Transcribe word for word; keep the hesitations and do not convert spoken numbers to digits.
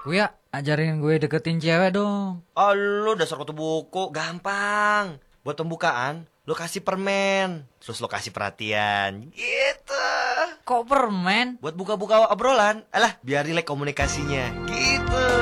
Gue ya, ajarin gue deketin cewek dong. Oh, lu dasar kutu buku, gampang. Buat pembukaan, lu kasih permen, terus lu kasih perhatian, gitu. Kok permen? Buat buka-buka obrolan, alah biar rileks komunikasinya, gitu.